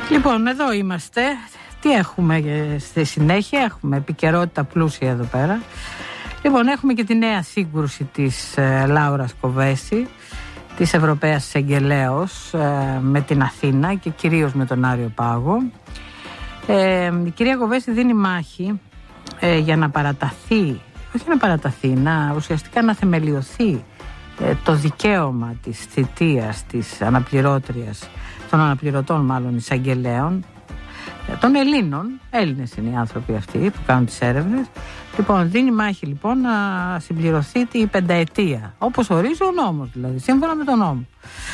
Λοιπόν, εδώ είμαστε. Τι έχουμε στη συνέχεια? Έχουμε επικαιρότητα πλούσια εδώ πέρα. Λοιπόν, έχουμε και τη νέα σύγκρουση της Λάουρας Κοβέση, της Ευρωπαίας Εισαγγελέως, με την Αθήνα και κυρίως με τον Άριο Πάγο. Η κυρία Κοβέση δίνει μάχη για να παραταθεί, όχι να παραταθεί, ουσιαστικά να θεμελιωθεί το δικαίωμα της θητείας της αναπληρώτριας, των αναπληρωτών μάλλον εισαγγελέων, των Έλληνες είναι οι άνθρωποι αυτοί που κάνουν τις έρευνες. Λοιπόν, δίνει μάχη λοιπόν να συμπληρωθεί η πενταετία, όπως ορίζει ο νόμος, δηλαδή σύμφωνα με τον νόμο.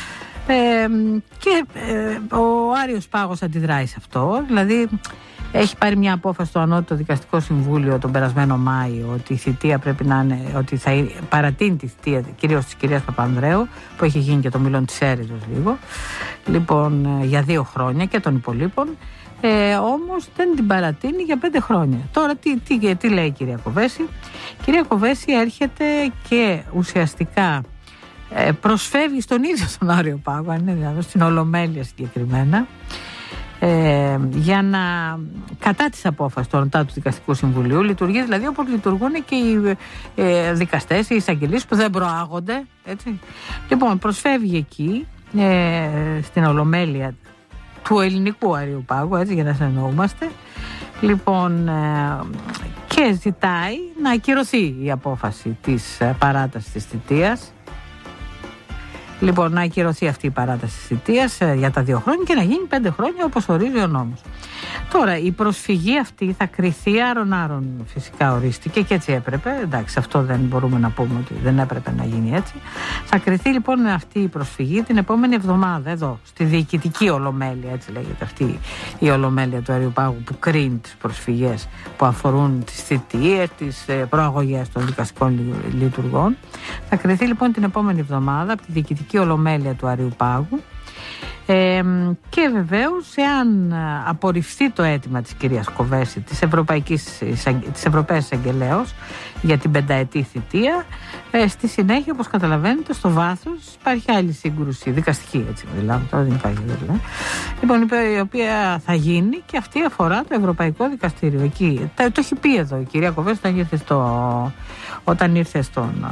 Και ο Άριος Πάγος αντιδράει σε αυτό, δηλαδή έχει πάρει μια απόφαση στο Ανώτατο Δικαστικό Συμβούλιο τον περασμένο Μάιο ότι η θητεία πρέπει να είναι, ότι θα παρατείνει τη θητεία κυρίως της κυρίας Παπανδρέου, που έχει γίνει και το Μιλών της Έρηδος λίγο, λοιπόν, για 2 χρόνια και των υπολείπων. Όμως δεν την παρατείνει για 5 χρόνια. Τώρα τι λέει η κυρία Κοβέση? Η κυρία Κοβέση έρχεται και ουσιαστικά προσφεύγει στον ίδιο τον Άριο Πάγο, αν είναι δυνατόν, στην Ολομέλεια συγκεκριμένα, για να, κατά της απόφασης του Ανωτάτου Δικαστικού Συμβουλίου, λειτουργεί δηλαδή όπως λειτουργούν και οι δικαστές, οι εισαγγελείς που δεν προάγονται, έτσι. Λοιπόν, προσφεύγει εκεί στην Ολομέλεια του ελληνικού Αρίου Πάγου, έτσι, για να συνεννοούμαστε, λοιπόν, και ζητάει να ακυρωθεί η απόφαση της παράτασης της θητείας. Λοιπόν, να ακυρωθεί αυτή η παράταση της θητείας για τα 2 χρόνια και να γίνει 5 χρόνια όπως ορίζει ο νόμος. Τώρα, η προσφυγή αυτή θα κριθεί άρον-άρον, φυσικά ορίστηκε και έτσι έπρεπε. Εντάξει, αυτό δεν μπορούμε να πούμε ότι δεν έπρεπε να γίνει έτσι. Θα κριθεί λοιπόν αυτή η προσφυγή την επόμενη εβδομάδα εδώ, στη διοικητική Ολομέλεια, έτσι λέγεται αυτή η Ολομέλεια του Αρίου Πάγου, που κρίνει τις προσφυγές που αφορούν τις θητείες, τις προαγωγές των δικαστικών λειτουργών. Θα κριθεί λοιπόν την επόμενη εβδομάδα από τη διοικητική Ολομέλεια του Αρίου Πάγου. Και βεβαίως, εάν απορριφθεί το αίτημα της κυρίας Κοβέση, της Ευρωπαίας Εισαγγελέως για την πενταετή θητεία, στη συνέχεια, όπως καταλαβαίνετε, στο βάθος υπάρχει άλλη σύγκρουση δικαστική, έτσι μιλάμε, τώρα δεν υπάρχει δηλαδή. Λοιπόν, η οποία θα γίνει και αυτή αφορά το Ευρωπαϊκό Δικαστήριο. Εκεί το έχει πει εδώ η κυρία Κοβέση όταν ήρθε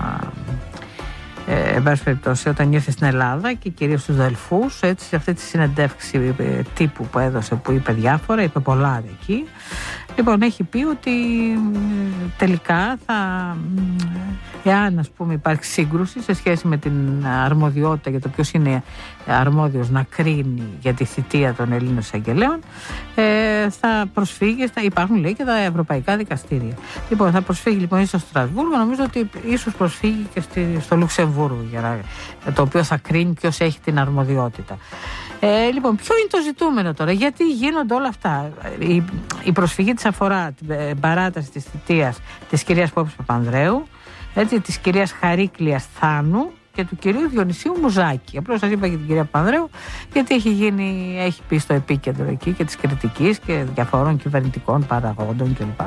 όταν ήρθε στην Ελλάδα και κυρίως στους Δελφούς, έτσι, σε αυτή τη συνεντεύξη τύπου που έδωσε, που είπε διάφορα, είπε πολλά εκεί. Λοιπόν, έχει πει ότι τελικά εάν, ας πούμε, υπάρχει σύγκρουση σε σχέση με την αρμοδιότητα για το ποιος είναι αρμόδιος να κρίνει για τη θητεία των Ελλήνων εισαγγελέων, θα προσφύγει, υπάρχουν λέει και τα ευρωπαϊκά δικαστήρια. Λοιπόν, θα προσφύγει λοιπόν ίσως στο Στρασβούργο, νομίζω ότι ίσως προσφύγει και στο Λουξεμβούργο, το οποίο θα κρίνει ποιος έχει την αρμοδιότητα. Λοιπόν, ποιο είναι το ζητούμενο τώρα, γιατί γίνονται όλα αυτά? Η προσφυγή της αφορά την παράταση της θητείας της κυρίας Πόπης Παπανδρέου, έτσι, της κυρίας Χαρίκλειας Θάνου και του κυρίου Διονυσίου Μουζάκη. Απλώς σας είπα για την κυρία Παπανδρέου, γιατί έχει πει στο επίκεντρο εκεί και της κριτικής και διαφορών κυβερνητικών παραγόντων κλπ.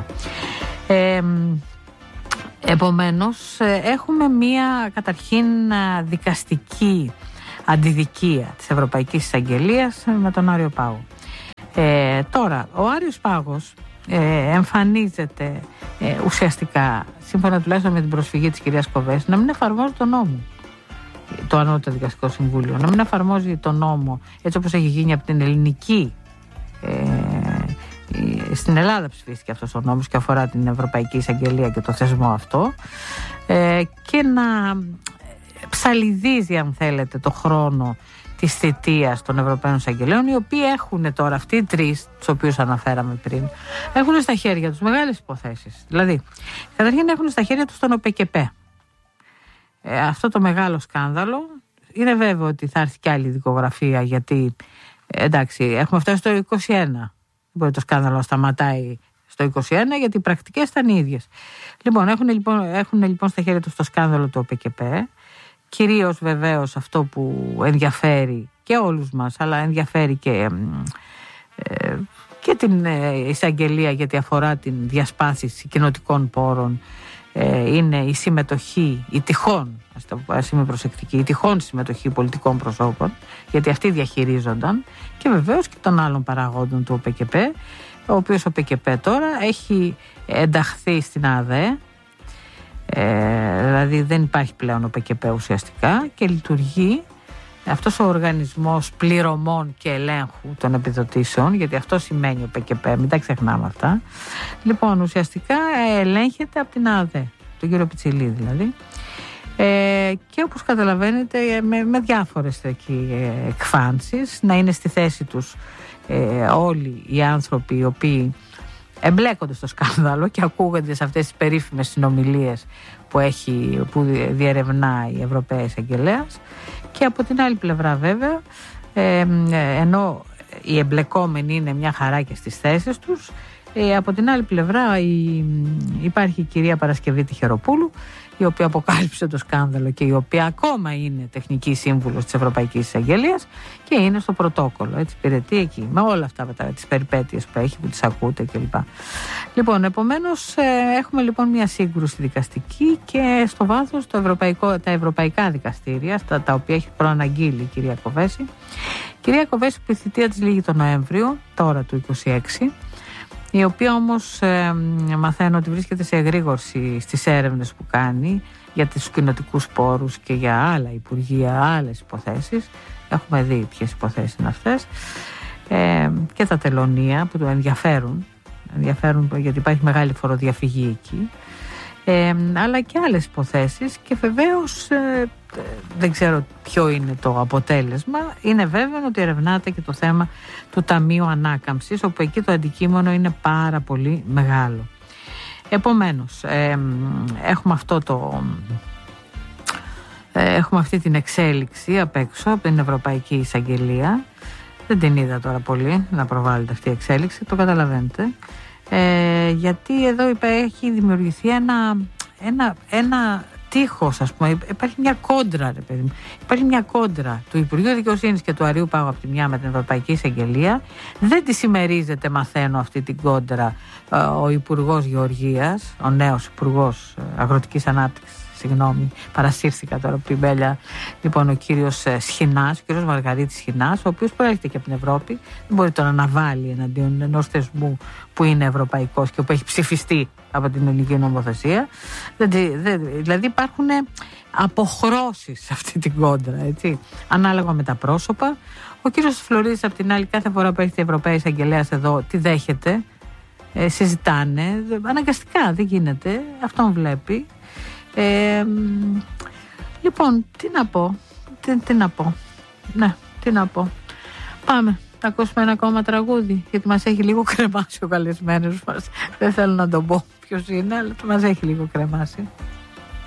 Επομένως, έχουμε μία καταρχήν δικαστική αντιδικία της Ευρωπαϊκής Εισαγγελίας με τον Άριο Πάγο. Τώρα, ο Άριος Πάγος εμφανίζεται ουσιαστικά, σύμφωνα τουλάχιστον με την προσφυγή της κυρίας Κοβέση, να μην εφαρμόζει τον νόμο, το Ανώτατο Δικαστικό Συμβούλιο, να μην εφαρμόζει τον νόμο έτσι όπως έχει γίνει από την ελληνική. Στην Ελλάδα ψηφίστηκε αυτός ο νόμος και αφορά την Ευρωπαϊκή Εισαγγελία και το θεσμό αυτό, και να ψαλιδίζει, αν θέλετε, το χρόνο της θητείας των Ευρωπαίων Εισαγγελέων, οι οποίοι έχουν τώρα, αυτοί οι 3 τους οποίους αναφέραμε πριν, έχουν στα χέρια τους μεγάλες υποθέσεις. Δηλαδή, καταρχήν έχουν στα χέρια τους τον ΟΠΕΚΕΠΕ. Αυτό το μεγάλο σκάνδαλο, είναι βέβαιο ότι θα έρθει και άλλη δικογραφία, γιατί εντάξει, έχουμε φτάσει στο 21. Μπορεί το σκάνδαλο να σταματάει στο 21, γιατί οι πρακτικές ήταν οι ίδιες. Λοιπόν, έχουν λοιπόν στα χέρια τους το σκάνδαλο του ΟΠΕΚΕΠΕ, κυρίως βεβαίως αυτό που ενδιαφέρει και όλους μας, αλλά ενδιαφέρει και την εισαγγελία, γιατί αφορά την διασπάθηση κοινοτικών πόρων είναι η συμμετοχή, η τυχόν, ας είμαι προσεκτική, η τυχόν συμμετοχή πολιτικών προσώπων, γιατί αυτοί διαχειρίζονταν, και βεβαίως και των άλλων παραγόντων του ΟΠΚΠ, ο οποίος ο ΟΠΚΠ τώρα έχει ενταχθεί στην ΑΔΕ, δηλαδή δεν υπάρχει πλέον ΟΠΚΠ ουσιαστικά και λειτουργεί αυτός ο οργανισμός πληρωμών και ελέγχου των επιδοτήσεων, γιατί αυτό σημαίνει ΟΠΚΠ, μην τα ξεχνάμε αυτά. Λοιπόν, ουσιαστικά ελέγχεται από την ΑΔΕ, τον κύριο Πιτσιλή δηλαδή, και όπως καταλαβαίνετε με διάφορες εκφάνσεις, να είναι στη θέση τους όλοι οι άνθρωποι οι οποίοι εμπλέκονται στο σκάνδαλο και ακούγονται σε αυτές τις περίφημες συνομιλίες που διερευνά η Ευρωπαία Εισαγγελέας, και από την άλλη πλευρά βέβαια, ενώ οι εμπλεκόμενοι είναι μια χαρά και στις θέσεις τους, από την άλλη πλευρά υπάρχει η κυρία Παρασκευή Τυχεροπούλου, η οποία αποκάλυψε το σκάνδαλο και η οποία ακόμα είναι τεχνική σύμβουλος της Ευρωπαϊκής Εισαγγελίας και είναι στο πρωτόκολλο, έτσι, υπηρετεί εκεί με όλα αυτά τις περιπέτειες που έχει, που τις ακούτε κλπ. Λοιπόν, επομένως έχουμε λοιπόν μια σύγκρουση δικαστική και στο βάθος τα ευρωπαϊκά δικαστήρια, τα οποία έχει προαναγγείλει η κυρία Κοβέση. Η κυρία Κοβέση που η θητεία της λήγει τον Νοέμβριο, τώρα του 26, η οποία όμως μαθαίνω ότι βρίσκεται σε εγρήγορση στις έρευνες που κάνει για τους κοινοτικούς πόρους και για άλλα υπουργεία, άλλες υποθέσεις. Έχουμε δει ποιες υποθέσεις είναι αυτές, και τα τελωνία που το ενδιαφέρουν γιατί υπάρχει μεγάλη φοροδιαφυγή εκεί, αλλά και άλλες υποθέσεις, και βεβαίως δεν ξέρω ποιο είναι το αποτέλεσμα. Είναι βέβαιο ότι ερευνάται και το θέμα του Ταμείου Ανάκαμψης, όπου εκεί το αντικείμενο είναι πάρα πολύ μεγάλο. Επομένως, έχουμε αυτή την εξέλιξη απ' έξω από την Ευρωπαϊκή Εισαγγελία. Δεν την είδα τώρα πολύ να προβάλλεται αυτή η εξέλιξη, το καταλαβαίνετε, γιατί εδώ έχει δημιουργηθεί ένα τείχος, ας πούμε. Υπάρχει μια κόντρα, ρε παιδί μου. Υπάρχει μια κόντρα του Υπουργείου Δικαιοσύνης και του Αριού Πάγου από τη μια με την Ευρωπαϊκή Εισαγγελία. Δεν τη συμμερίζεται, μαθαίνω, αυτή την κόντρα ο Υπουργός Γεωργίας, ο νέος Υπουργός Αγροτικής Ανάπτυξης. Συγγνώμη, παρασύρθηκα τώρα από την Μπέλια. Λοιπόν, ο κύριος Σχοινάς, ο κύριος Μαργαρίτης Σχοινάς, ο οποίος προέρχεται και από την Ευρώπη, δεν μπορεί τώρα να βάλει εναντίον ενός θεσμού που είναι ευρωπαϊκός και που έχει ψηφιστεί από την ελληνική νομοθεσία. Δηλαδή υπάρχουν αποχρώσεις σε αυτή την κόντρα, έτσι, ανάλογα με τα πρόσωπα. Ο κύριος Φλωρίδης, απ' την άλλη, κάθε φορά που έρχεται η Ευρωπαϊκή Εισαγγελέας εδώ, τη δέχεται, συζητάνε, αναγκαστικά δεν γίνεται, αυτόν βλέπει. Λοιπόν, τι να πω. Ναι, τι να πω. Πάμε, θα ακούσουμε ένα ακόμα τραγούδι, γιατί μας έχει λίγο κρεμάσει ο καλεσμένος μας. Δεν θέλω να τον πω ποιος είναι, αλλά μας έχει λίγο κρεμάσει.